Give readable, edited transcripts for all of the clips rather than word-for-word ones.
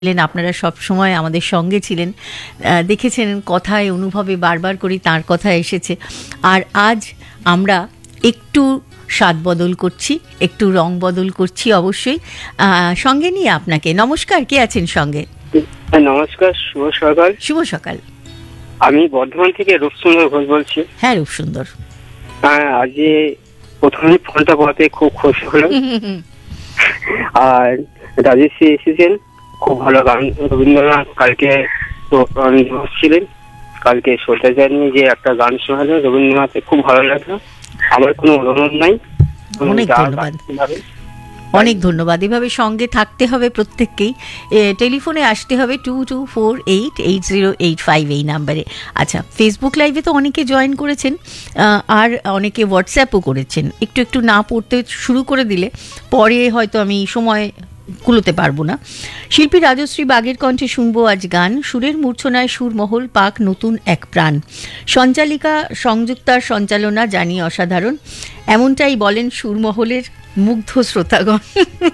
আপনারা সব সময় আমাদের সঙ্গে ছিলেন, দেখেছেন কথায় অনুভবে বারবার করে তার কথা এসেছে। আর আজ আমরা একটু স্বাদ বদল করছি, একটু রং বদল করছি অবশ্যই, সঙ্গে নিয়ে আপনাকে। নমস্কার, কে আছেন সঙ্গে? নমস্কার, শুভ সকাল। শুভ সকাল। আমি বর্ধমান থেকে রূপসুন্দর ঘোষ বলছি। হ্যাঁ রূপসুন্দর, হ্যাঁ আজ প্রথমে ফোনটা পাওয়াতে খুব খুশি হলাম। আর রাজেশজি এসেছেন, খুব ভালো গান। রবীন্দ্রনাথ কালকে দিবস ছিলেন, কালকে সত্যাচার নিয়ে যে একটা গান শোনালেন রবীন্দ্রনাথে, খুব ভালো লাগলো। আমার কোনো অনুরোধ নাই। অনেক ধন্যবাদ, অনেক ধন্যবাদ। এভাবে সঙ্গে থাকতে হবে প্রত্যেককেই। টেলিফোনে আসতে হবে 22488085 এই নাম্বারে। আচ্ছা, ফেসবুক লাইভে তো অনেকে জয়েন করেছেন, আর অনেকে হোয়াটসঅ্যাপও করেছেন। একটু একটু না পড়তে শুরু করে দিলে পরে হয়তো আমি সময় কুলোতে পারবো না। শিল্পী রাজশ্রী বাগের কণ্ঠে শুনবো আজ গান। সুরের মূর্ছনায় সুরমহল পাক নতুন এক প্রাণ। সঞ্চালিকা সংযুক্তার সঞ্চালনা জানি অসাধারণ, এমনটাই বলেন সুরমহলের মুগ্ধ শ্রোতাগণ।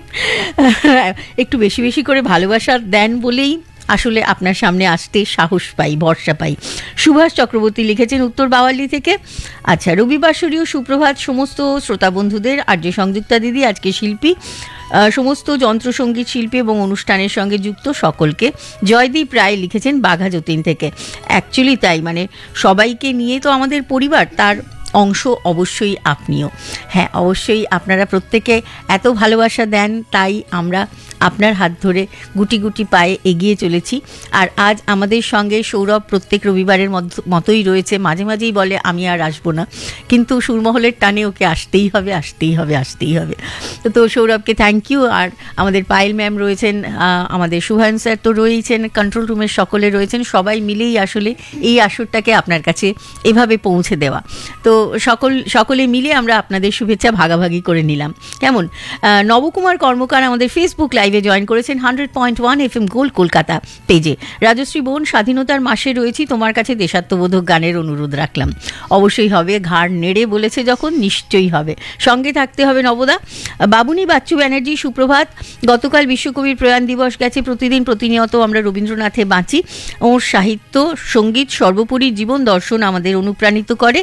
একটু বেশি বেশি করে ভালোবাসা দেন বলেই আসলে আপনার সামনে আসতে সাহস পাই, ভরসা পাই। সুভাষ চক্রবর্তী লিখেছেন উত্তর বাওয়ালি থেকে। আচ্ছা, রবিবাসরীয় সুপ্রভাত সমস্ত শ্রোতা বন্ধুদের। আর্য সংযুক্তা দিদি আজকে শিল্পী, সমস্ত যন্ত্রসঙ্গীত শিল্পী এবং অনুষ্ঠানের সঙ্গে যুক্ত সকলকে। জয়দীপ রায় লিখেছেন বাঘা যতীন থেকে। অ্যাকচুয়ালি তাই, মানে সবাইকে নিয়ে তো আমাদের পরিবার, তার অংশ অবশ্যই আপনিও। হ্যাঁ অবশ্যই, আপনারা প্রত্যেকে এত ভালোবাসা দেন, তাই আমরা আপনার হাত ধরে গুটি গুটি পায়ে এগিয়ে চলেছি। আর আজ আমাদের সঙ্গে সৌরভ প্রত্যেক রবিবারের মতোই রয়েছে। মাঝে মাঝেই বলে আমি আর আসবো না, কিন্তু সুরমহলের টানে ওকে আসতেই হবে, আসতেই হবে, আসতেই হবে। তো সৌরভকে থ্যাংক ইউ। আর আমাদের পায়েল ম্যাম রয়েছেন, আমাদের শুভায়ন স্যার তো রয়েছেন, কন্ট্রোল রুমের সকলে রয়েছেন। সবাই মিলেই আসলে এই আসরটাকে আপনার কাছে এভাবে পৌঁছে দেওয়া। তো সকলে মিলে আমরা আপনাদের শুভেচ্ছা ভাগাভাগি করে নিলাম। কেমন? নবকুমার কর্মকার আমাদের ফেসবুক লাইভে জয়েন করেছেন 100.1 FM গোল্ড কলকাতা পেজে। রাজশ্রী বোন, স্বাধীনতার মাসে রয়েছি, তোমার কাছে দেশাত্মবোধক গানের অনুরোধ রাখলাম। অবশ্যই হবে, ঘাড় নেড়ে বলেছে যখন, নিশ্চয়ই হবে। সঙ্গে থাকতে হবে নবদা। বাবুনি বাচ্চু ব্যানার্জি সুপ্রভাত। গতকাল বিশ্বকবির প্রয়াণ দিবস গেছে। প্রতিদিন প্রতিনিয়ত আমরা রবীন্দ্রনাথে বাঁচি। ওর সাহিত্য, সঙ্গীত, সর্বোপরি জীবন দর্শন আমাদের অনুপ্রাণিত করে।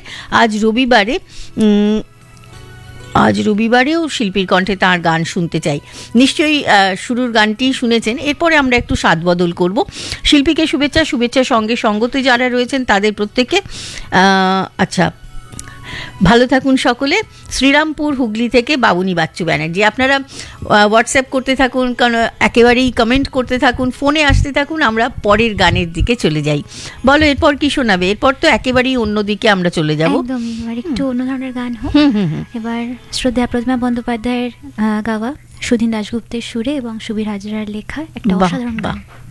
আজ রবিবারেও শিল্পীর কণ্ঠে তাঁর গান শুনতে চাই। নিশ্চয়ই শুরুর গানটি শুনেছেন। এরপরে আমরা একটু স্বাদ বদল করব। শিল্পীকে শুভেচ্ছা সঙ্গে সঙ্গতে যারা রয়েছেন তাদের প্রত্যেকে। আচ্ছা, ভালো থাকুন সকলে। শ্রীরামপুর হুগলি থেকে বাবুনি বাচ্চু ব্যানার্জি। আপনারা হোয়াটসঅ্যাপ করতে থাকুন, কারণ একেবারেই কমেন্ট করতে থাকুন, ফোনে আসতে থাকুন। আমরা পরের গানের দিকে চলে যাই। বলো এরপর কি শোনাবে? এরপর তো একেবারেই অন্যদিকে আমরা চলে যাব। একদমই, এবার একটু অন্য ধরনের গান হোক। এবার শ্রদ্ধা প্রতিমা বন্দ্যোপাধ্যায়ের গাওয়া, সুধীন দাশগুপ্তের সুরে এবং সুবীর হাজরার লেখা একটা অসাধারণ গান।